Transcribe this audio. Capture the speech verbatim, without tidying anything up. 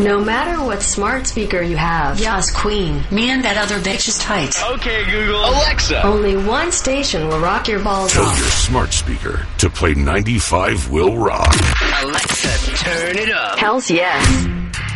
No matter what smart speaker you have, Yas Queen. Man, that other bitch is tight. Okay, Google. Alexa. Only one station will rock your balls Tell off. your smart speaker to play ninety-five Will Rock. Alexa, turn it up. Hells yes.